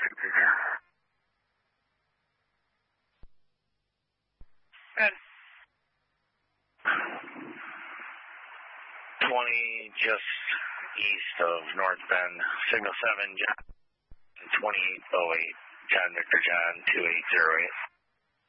Victor John. Good. 20 just east of North Bend, signal 7, John, 2808, John Victor John, 2808.